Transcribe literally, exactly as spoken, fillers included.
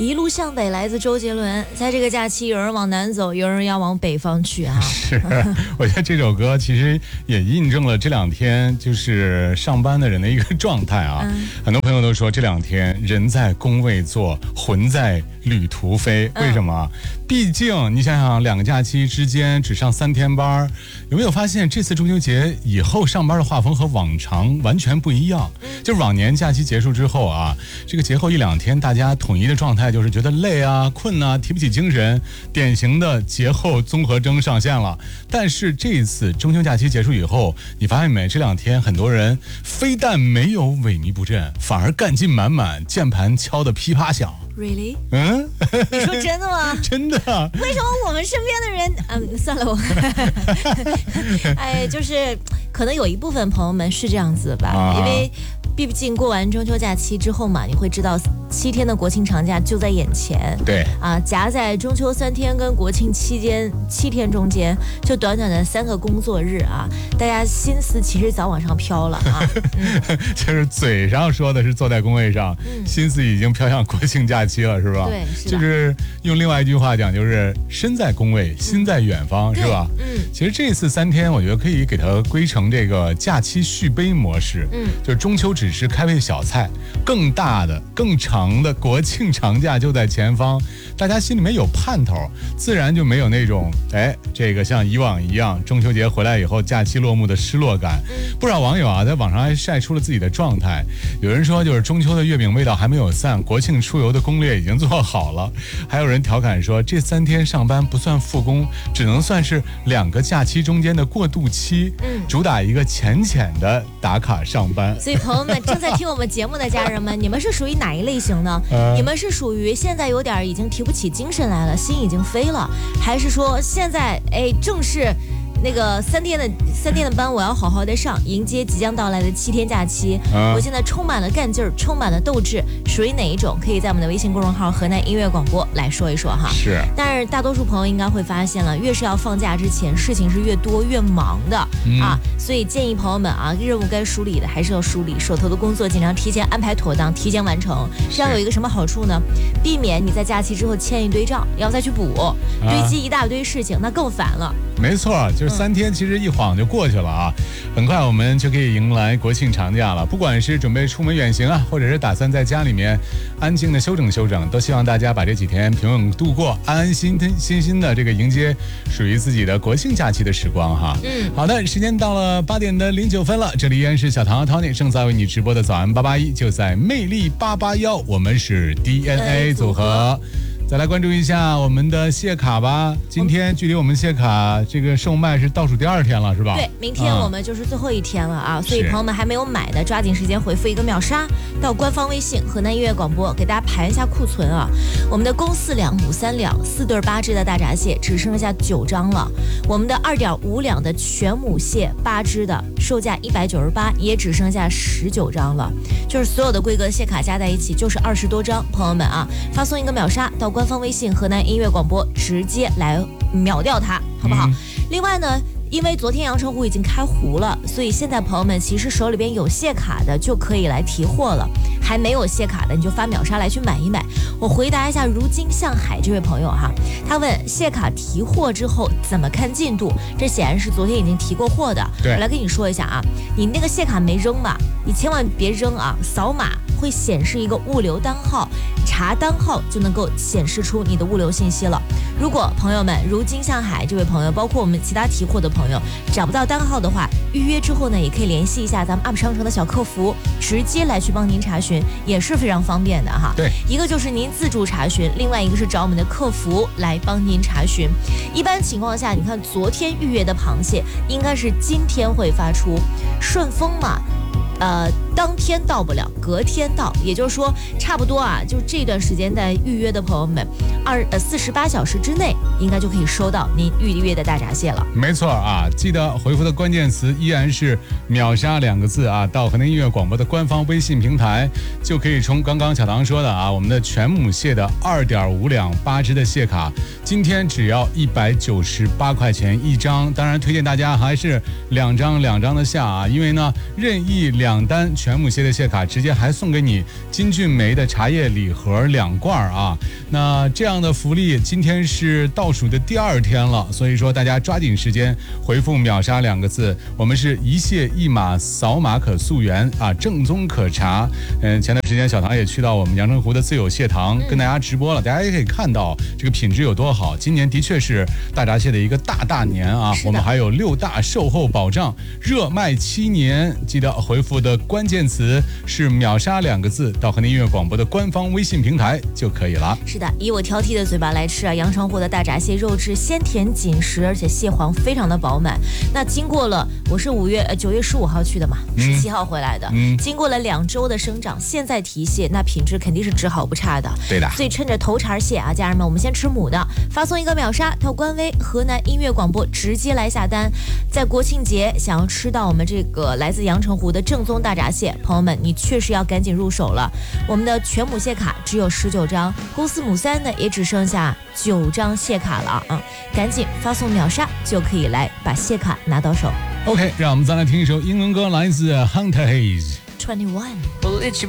一路向北来自周杰伦。在这个假期，有人往南走，有人要往北方去啊。 是，我觉得这首歌其实也印证了这两天就是上班的人的一个状态啊。嗯、很多朋友都说这两天人在工位坐，魂在旅途飞。为什么？嗯、毕竟你想想，两个假期之间只上三天班，有没有发现这次中秋节以后上班的画风和往常完全不一样？嗯、就是往年假期结束之后啊，这个节后一两天大家统一的状态就是觉得累啊、困啊、提不起精神，典型的节后综合征上线了。但是这一次中秋假期结束以后，你发现没？这两天很多人非但没有萎靡不振，反而干劲满满，键盘敲得噼啪响。 Really？ 嗯， 你说真的吗？ 真的。 为什么我们身边的人，嗯，算了，我，哎，就是可能有一部分朋友们是这样子吧，啊、因为。毕竟过完中秋假期之后嘛，你会知道七天的国庆长假就在眼前。 对啊，夹在中秋三天跟国庆期间七天中间，就短短的三个工作日啊，大家心思其实早往上飘了啊。嗯、 就是嘴上说的是坐在工位上，嗯、心思已经飘向国庆假期了，是吧？ 对，是就是用另外一句话讲，就是身在工位，心在远方，嗯、是吧？ 嗯， 其实这次三天，我觉得可以给它归成这个假期续杯模式。嗯，就是中秋只是开胃小菜，更大的、更长的国庆长假就在前方，大家心里面有盼头，自然就没有那种哎，这个像以往一样，中秋节回来以后假期落幕的失落感。嗯、不少网友啊，在网上还晒出了自己的状态，有人说就是中秋的月饼味道还没有散，国庆出游的攻略已经做好了，还有人调侃说这三天上班不算复工，只能算是两个假期中间的过渡期，嗯、主打一个浅浅的打卡上班。 所以朋友们。正在听我们节目的家人们，你们是属于哪一类型呢？呃、你们是属于现在有点已经提不起精神来了，心已经飞了，还是说现在哎正是那个三天的三天的班，我要好好的上，迎接即将到来的七天假期。啊、我现在充满了干劲儿，充满了斗志，属于哪一种？可以在我们的微信公众号河南音乐广播来说一说哈。 是。 但是大多数朋友应该会发现了，越是要放假之前，事情是越多越忙的、嗯、啊，所以建议朋友们啊，任务该梳理的还是要梳理，手头的工作尽量提前安排妥当，提前完成。这样有一个什么好处呢？避免你在假期之后欠一堆账，要再去补，啊、堆积一大堆事情，那更烦了。 没错，就是三天其实一晃就过去了啊，很快我们就可以迎来国庆长假了。不管是准备出门远行啊，或者是打算在家里面安静的休整休整，都希望大家把这几天平稳度过，安安心心心的这个迎接属于自己的国庆假期的时光哈。嗯，好的，时间到了八点的零九分了，这里依然是小唐和 Tony 正在为你直播的早安八八一，就在魅力八八幺，我们是 D N A 组合。再来关注一下我们的谢卡吧，今天距离我们谢卡这个售卖是倒数第二天了，是吧？ 对，明天我们就是最后一天了啊，嗯、所以朋友们还没有买的，抓紧时间回复一个秒杀到官方微信河南音乐广播，给大家盘一下库存啊。我们的公四两、母三两、四对八只的大闸蟹只剩下九张了，我们的二点五两的全母蟹八只的售价一百九十八，也只剩下十九张了，就是所有的规格蟹卡加在一起就是二十多张，朋友们啊，发送一个秒杀到官方微信河南音乐广播，直接来秒掉它，好不好？嗯、另外呢，因为昨天阳澄湖已经开湖了，所以现在朋友们其实手里边有蟹卡的就可以来提货了，还没有蟹卡的你就发秒杀来去买一买。我回答一下如今向海这位朋友哈，他问蟹卡提货之后怎么看进度？这显然是昨天已经提过货的。我来跟你说一下啊，你那个蟹卡没扔吧？你千万别扔啊，扫码会显示一个物流单号，查单号就能够显示出你的物流信息了。如果朋友们如金向海这位朋友，包括我们其他提货的朋友找不到单号的话，预约之后呢，也可以联系一下咱们 U P 商城的小客服，直接来去帮您查询，也是非常方便的哈。 对， 一个就是您自助查询，另外一个是找我们的客服来帮您查询。一般情况下，你看昨天预约的螃蟹，应该是今天会发出，顺丰嘛。呃，当天到不了，隔天到，也就是说，差不多啊，就这段时间在预约的朋友们，二呃四十八小时之内应该就可以收到您预约的大闸蟹了。 没错啊，记得回复的关键词依然是秒杀两个字啊，到河南音乐广播的官方微信平台，就可以从刚刚小唐说的啊，我们的全母蟹的二点五两八只的蟹卡，今天只要一百九十八块钱一张。当然推荐大家还是两张两张的下啊，因为呢任意两单全母蟹的蟹卡，直接还送给你金骏眉的茶叶礼盒两罐啊。那这样的福利今天是倒数的第二天了，所以说大家抓紧时间回复秒杀两个字，我们是一蟹一码，扫码可溯源啊，正宗可查。嗯，前段时间小唐也去到我们阳澄湖的自有蟹塘跟大家直播了，大家也可以看到这个品质有多好。今年的确是大闸蟹的一个大大年啊，我们还有六大售后保障，热卖七年。记得回复的关键词是秒杀两个字，到河南音乐广播的官方微信平台就可以了。 是的，以我挑剔的嘴巴来吃啊，阳澄湖的大闸蟹肉质鲜甜紧实，而且蟹黄非常的饱满。那经过了，我是五月呃九月十五号去的嘛，十七号回来的，嗯，经过了两周的生长，现在提蟹，那品质肯定是只好不差的。 对的， 所以趁着头茬蟹啊，家人们，我们先吃母的，发送一个秒杀到官微河南音乐广播，直接来下单。在国庆节想要吃到我们这个来自阳澄湖的正宗大闸蟹，朋友们，你确实要赶紧入手了。我们的全母蟹卡只有十九张，公司母三呢也只剩下九张蟹卡了啊，赶紧发送秒杀就可以来把蟹卡拿到手。 OK， 让我们再来听一首英文歌，来自 Hunter Hayes。 twenty-one